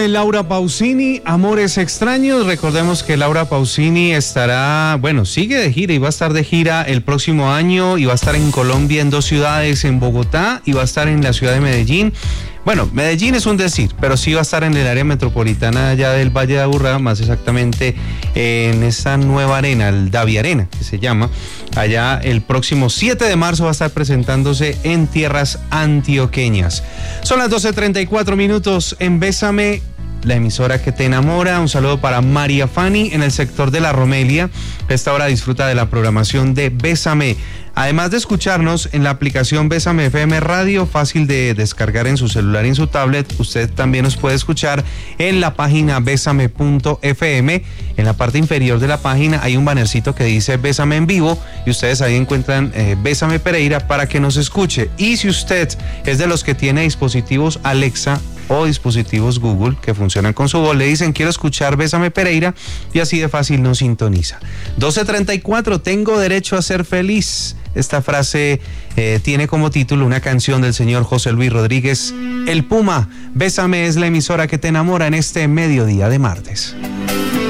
Laura Pausini, Amores Extraños. Recordemos que Laura Pausini sigue de gira y va a estar de gira el próximo año y va a estar en Colombia en 2 ciudades, en Bogotá y va a estar en la ciudad de Medellín. Bueno, Medellín es un decir, pero sí va a estar en el área metropolitana allá del Valle de Aburrá, más exactamente en esa nueva arena, el Davi Arena, que se llama. Allá el próximo 7 de marzo va a estar presentándose en tierras antioqueñas. Son las 12:34 en Bésame, la emisora que te enamora. Un saludo para María Fanny en el sector de La Romelia. A esta hora disfruta de la programación de Bésame. Además de escucharnos en la aplicación Bésame FM Radio, fácil de descargar en su celular y en su tablet, usted también nos puede escuchar en la página besame.fm. En la parte inferior de la página hay un bannercito que dice Bésame en vivo y ustedes ahí encuentran Bésame Pereira para que nos escuche. Y si usted es de los que tiene dispositivos Alexa o dispositivos Google que funcionan con su voz, le dicen quiero escuchar Bésame Pereira y así de fácil nos sintoniza. 12:34, tengo derecho a ser feliz. Esta frase tiene como título una canción del señor José Luis Rodríguez, El Puma. Bésame es la emisora que te enamora en este mediodía de martes.